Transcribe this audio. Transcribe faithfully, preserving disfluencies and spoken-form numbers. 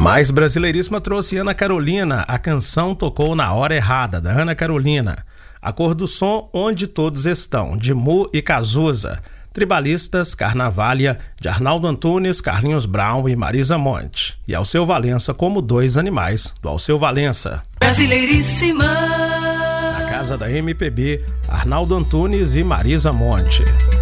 Mais Brasileiríssima trouxe Ana Carolina. A canção tocou na hora errada, da Ana Carolina. A Cor do Som, Onde Todos Estão, de Mu e Cazuza. Tribalistas, Carnavalha, de Arnaldo Antunes, Carlinhos Brown e Marisa Monte. E Alceu Valença, Como Dois Animais, do Alceu Valença. Brasileiríssima. Na casa da M P B, Arnaldo Antunes e Marisa Monte.